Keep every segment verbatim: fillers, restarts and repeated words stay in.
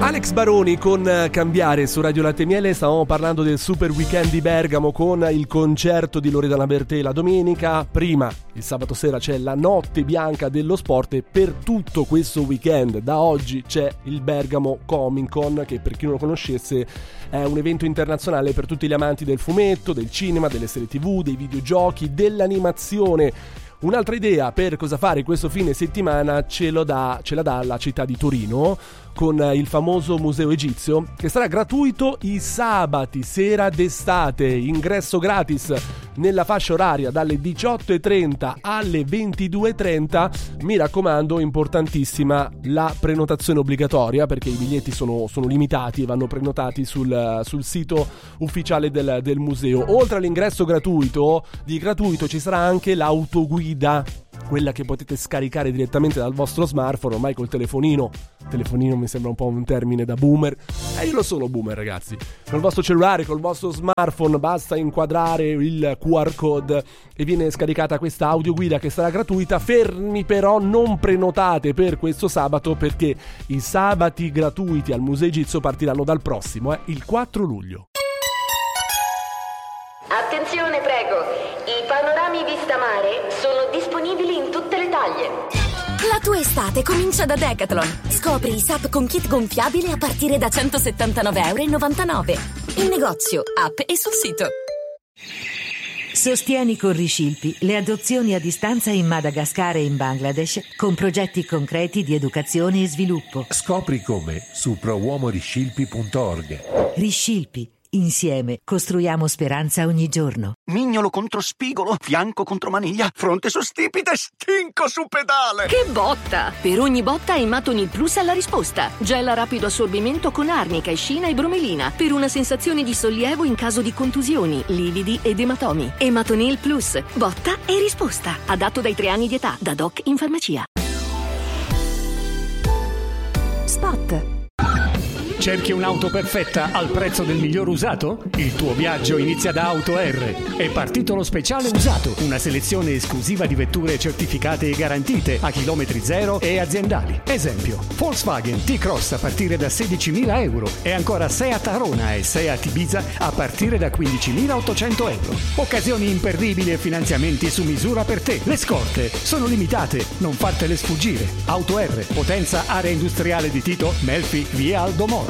Alex Baroni con Cambiare su Radio Latte e Miele. Stavamo parlando del Super Weekend di Bergamo con il concerto di Loredana Bertè la domenica. Prima, il sabato sera, c'è la Notte Bianca dello Sport, e per tutto questo weekend, da oggi, c'è il Bergamo Comic Con, che per chi non lo conoscesse è un evento internazionale per tutti gli amanti del fumetto, del cinema, delle serie tv, dei videogiochi, dell'animazione. Un'altra idea per cosa fare questo fine settimana ce, lo dà, ce la dà la città di Torino, con il famoso museo egizio, che sarà gratuito i sabati sera d'estate, ingresso gratis nella fascia oraria dalle diciotto e trenta alle ventidue e trenta. Mi raccomando, importantissima la prenotazione obbligatoria, perché i biglietti sono, sono limitati e vanno prenotati sul, sul sito ufficiale del, del museo. Oltre all'ingresso gratuito, di gratuito ci sarà anche l'autoguida, quella che potete scaricare direttamente dal vostro smartphone, ormai col telefonino. Telefonino mi sembra un po' un termine da boomer, e eh, io lo sono boomer, ragazzi. Col vostro cellulare, col vostro smartphone, basta inquadrare il Q R code e viene scaricata questa audioguida che sarà gratuita. Fermi però, non prenotate per questo sabato, perché i sabati gratuiti al Museo Egizio partiranno dal prossimo, eh, il quattro luglio. Attenzione, prego, i panorami vista mare sono disponibili in tutte le taglie. La tua estate comincia da Decathlon. Scopri i S U P con kit gonfiabile a partire da centosettantanove virgola novantanove euro. In negozio, app e sul sito. Sostieni con Riscilpi le adozioni a distanza in Madagascar e in Bangladesh con progetti concreti di educazione e sviluppo. Scopri come su prowuomoriscilpi punto org. Riscilpi. Insieme costruiamo speranza ogni giorno. Mignolo contro spigolo, fianco contro maniglia, fronte su stipite, stinco su pedale. Che botta! Per ogni botta Ematonil Plus ha la risposta. Gel a rapido assorbimento con arnica, escina e bromelina per una sensazione di sollievo in caso di contusioni, lividi ed ematomi. Ematonil Plus, botta e risposta. Adatto dai tre anni di età, da doc in farmacia. Spot. Cerchi un'auto perfetta al prezzo del miglior usato? Il tuo viaggio inizia da Auto R. È partito lo speciale usato, una selezione esclusiva di vetture certificate e garantite a chilometri zero e aziendali. Esempio, Volkswagen T-Cross a partire da sedicimila euro e ancora Seat Arona e Seat Ibiza a partire da quindicimilaottocento euro. Occasioni imperdibili e finanziamenti su misura per te. Le scorte sono limitate, non fartele sfuggire. Auto R, Potenza Area Industriale di Tito, Melfi, via Aldo Moro.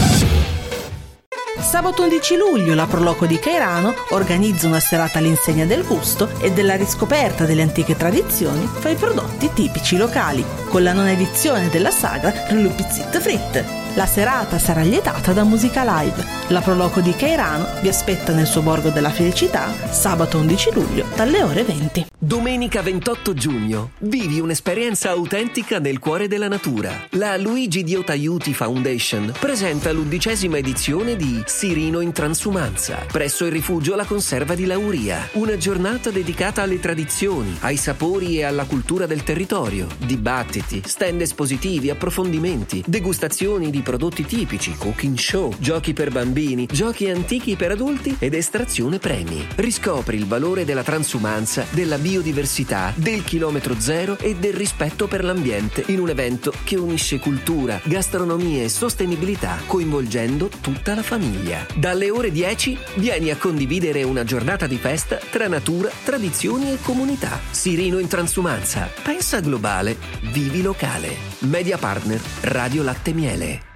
Sabato undici luglio la Proloco di Cairano organizza una serata all'insegna del gusto e della riscoperta delle antiche tradizioni fra i prodotti tipici locali, con la nona edizione della sagra Le Pizzitte Fritte. La serata sarà lietata da musica live. La Proloco di Cairano vi aspetta nel suo borgo della felicità sabato undici luglio dalle ore venti. Domenica ventotto giugno vivi un'esperienza autentica nel cuore della natura. La Luigi Diota Aiuti Foundation presenta l'undicesima edizione di Sirino in Transumanza presso il rifugio La Conserva di Lauria. Una giornata dedicata alle tradizioni, ai sapori e alla cultura del territorio. Dibattiti, stand espositivi, approfondimenti, degustazioni di prodotti tipici, cooking show, giochi per bambini, giochi antichi per adulti ed estrazione premi. Riscopri il valore della transumanza, della biodiversità, del chilometro zero e del rispetto per l'ambiente in un evento che unisce cultura, gastronomia e sostenibilità, coinvolgendo tutta la famiglia. Dalle ore dieci vieni a condividere una giornata di festa tra natura, tradizioni e comunità. Sirino in Transumanza. Pensa globale, vivi locale. Media partner Radio Latte e Miele.